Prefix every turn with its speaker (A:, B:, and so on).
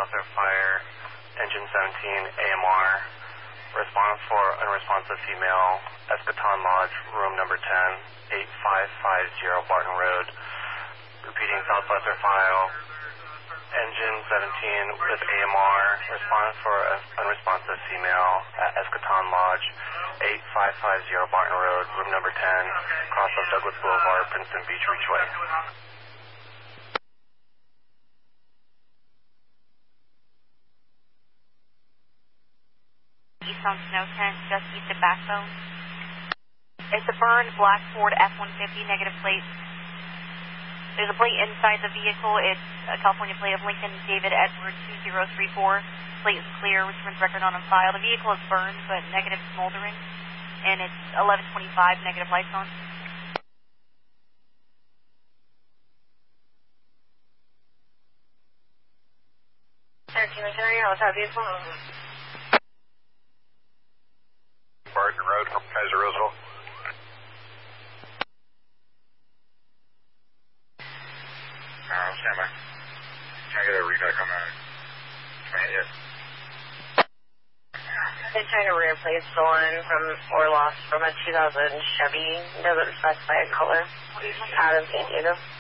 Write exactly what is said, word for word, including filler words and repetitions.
A: Southwestern Fire, engine seventeen, A M R. Response for unresponsive female, Eschaton Lodge, room number ten, eight five five zero Barton Road. Repeating Southwestern File, engine seventeen with A M R. Response for unresponsive female at Eschaton Lodge, eight five five zero Barton Road, room number ten, cross of Douglas Boulevard, Princeton Beach, Reachway.
B: East on Snow ten, just east of Backbone. It's a burned black Ford F one fifty, negative plate. There's a plate inside the vehicle. It's a California plate of Lincoln David Edward two zero three four. Plate is clear, which means record on file. The vehicle is burned, but negative smoldering. And it's eleven twenty-five, negative lights on.
C: thirteen McHenry, how's that vehicle?
D: Barton Road from Kaiser Roseville. Uh, stand by. Can I get a reback on that? Can I hit it?
C: They're trying to replace stolen from or lost from a two thousand Chevy. Doesn't specify a color. Out of San Diego.